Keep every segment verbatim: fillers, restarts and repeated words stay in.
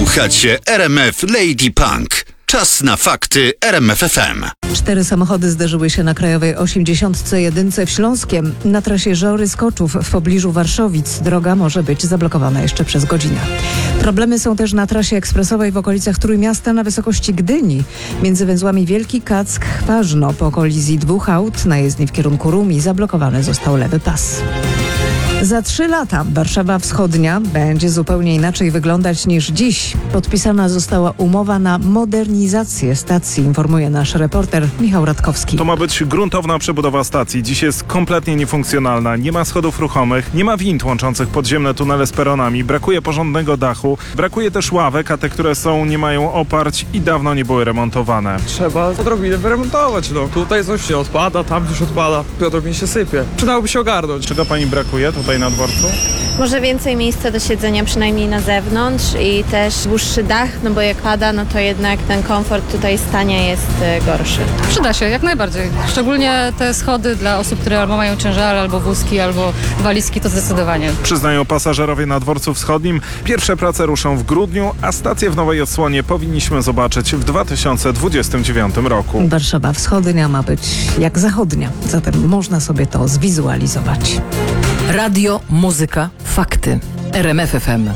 Słuchacie R M F Lady Punk. Czas na fakty R M F F M. Cztery samochody zderzyły się na krajowej osiemdziesiąt jeden w Śląskiem. Na trasie Żory-Skoczów w pobliżu Warszowic droga może być zablokowana jeszcze przez godzinę. Problemy są też na trasie ekspresowej w okolicach Trójmiasta na wysokości Gdyni. Między węzłami Wielki Kack-Ważno po kolizji dwóch aut na jezdni w kierunku Rumi zablokowany został lewy pas. Za trzy lata Warszawa Wschodnia będzie zupełnie inaczej wyglądać niż dziś. Podpisana została umowa na modernizację stacji, informuje nasz reporter Michał Radkowski. To ma być gruntowna przebudowa stacji. Dziś jest kompletnie niefunkcjonalna. Nie ma schodów ruchomych, nie ma wind łączących podziemne tunele z peronami, brakuje porządnego dachu, brakuje też ławek, a te, które są, nie mają oparć i dawno nie były remontowane. Trzeba odrobinę wyremontować. No. Tutaj coś się odpada, tam coś odpada, odrobinę się sypie. Przydałoby się ogarnąć. Czego pani brakuje tutaj na dworcu? Może więcej miejsca do siedzenia, przynajmniej na zewnątrz, i też dłuższy dach, no bo jak pada, no to jednak ten komfort tutaj stania jest gorszy. Przyda się, jak najbardziej. Szczególnie te schody dla osób, które albo mają ciężary, albo wózki, albo walizki, to zdecydowanie. Przyznają pasażerowie na dworcu wschodnim. Pierwsze prace ruszą w grudniu, a stację w nowej odsłonie powinniśmy zobaczyć w dwa tysiące dwudziestym dziewiątym roku. Warszawa Wschodnia ma być jak zachodnia, zatem można sobie to zwizualizować. Radio, muzyka, fakty. R M F F M.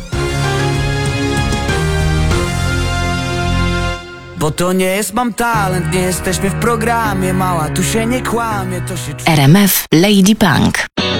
Bo to nie jest mam talent, nie jesteśmy w programie, mała, tu się nie kłamie, to się... R M F Lady Punk.